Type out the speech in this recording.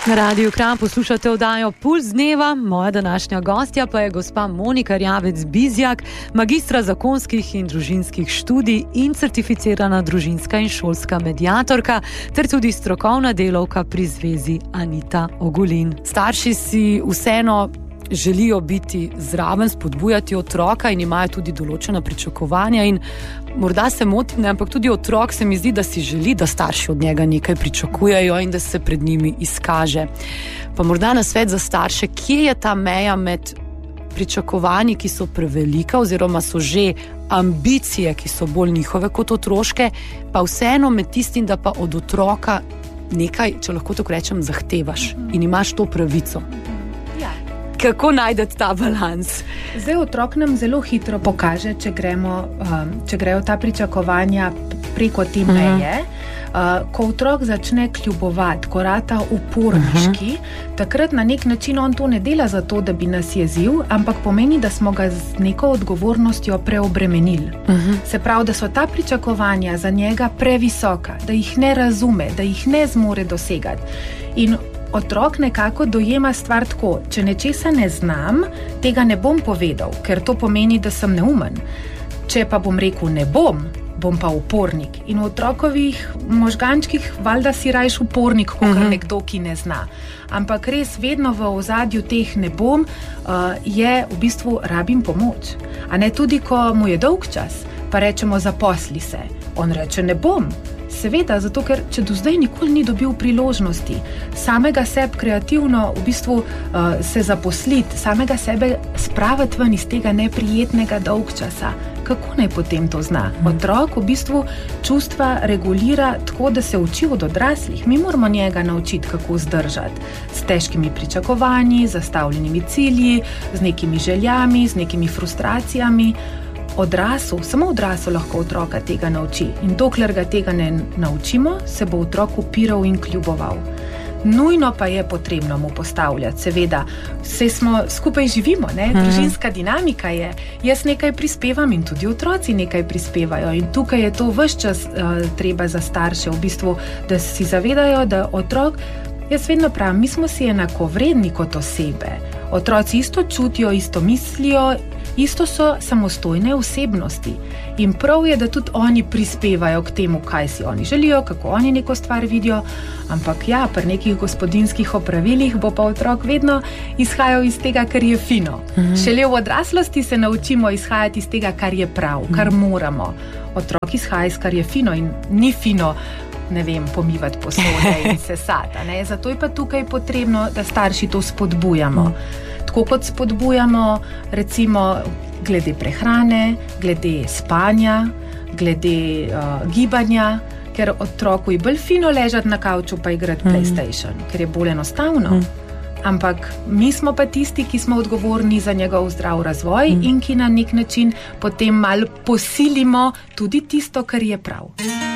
Na Radiu Kranj poslušate oddajo Puls dneva, moja današnja gostja pa je gospa Monika Rjavec-Bizjak, magistra zakonskih in družinskih študij in certificirana družinska in šolska mediatorka, ter tudi strokovna delavka pri zvezi Anita Ogulin. Starši si vseeno želijo biti zraven, spodbujati otroka in imajo tudi določena pričakovanja in morda se motim, ampak tudi otrok se mi zdi, da si želi, da starši od njega nekaj pričakujejo in da se pred njimi izkaže. Pa morda nasvet za starše, kje je ta meja med pričakovanji, ki so prevelika oziroma so že ambicije, ki so bolj njihove kot otroške, pa vseeno med tistim, da pa od otroka nekaj, če lahko tako rečem, zahtevaš in imaš to pravico. Kako najdete ta balans? Zdaj otrok nam zelo hitro pokaže, če grejo ta pričakovanja preko te meje. Ko otrok začne kljubovati, ko rata uporniški, takrat na nek način on to ne dela zato, da bi nas jezil, ampak pomeni, da smo ga z neko odgovornostjo preobremenili. Se pravi, da so ta pričakovanja za njega previsoka, da jih ne razume, da jih ne zmore dosegati. In otrok nekako dojema stvar tako, če nečesa ne znam, tega ne bom povedal, ker to pomeni, da sem neumen. Če pa bom rekel ne bom pa upornik. In v otrokovih možgančkih valjda si rajš upornik, kot nekdo, ki ne zna. Ampak res vedno v ozadju teh ne bom je v bistvu rabim pomoč. A ne tudi, ko mu je dolg čas, pa rečemo zaposli se. On reče ne bom. Seveda, zato ker če do zdaj nikoli ni dobil priložnosti samega sebe kreativno v bistvu se zaposliti, samega sebe spraviti ven iz tega neprijetnega dolgčasa, kako naj potem to zna? Otrok v bistvu čustva regulira tako, da se uči od odraslih. Mi moramo njega naučiti, kako zdržati s težkimi pričakovanji, zastavljenimi cilji, z nekimi željami, z nekimi frustracijami. Samo odrasel lahko otroka tega nauči. In dokler ga tega ne naučimo, se bo otrok upiral in kljuboval. Nujno pa je potrebno mu postavljati, seveda, saj smo skupaj živimo, ne? Družinska dinamika je, jaz nekaj prispevam in tudi otroci nekaj prispevajo in tukaj je to ves čas treba za starše, v bistvu, da si zavedajo, da otrok, jaz vedno pravim, mi smo si enakovredni kot osebe. Otroci isto čutijo, isto mislijo, isto so samostojne osebnosti. In prav je, da tudi oni prispevajo k temu, kaj si oni želijo, kako oni neko stvar vidijo, ampak ja, pri nekih gospodinjskih opravilih bo pa otrok vedno izhajal iz tega, kar je fino. Šele v odraslosti se naučimo izhajati iz tega, kar je prav, kar moramo. Otrok izhaja iz kar je fino in ni fino, ne vem, pomivati posode in sesati. Zato je pa tukaj potrebno, da starši to spodbujamo. Tako kot spodbujamo, recimo, glede prehrane, glede spanja, glede gibanja, ker otroku je bolj fino ležati na kavču pa igrati PlayStation, ker je bolj enostavno. Ampak mi smo pa tisti, ki smo odgovorni za njegov zdrav razvoj in ki na nek način potem malo posilimo tudi tisto, kar je prav.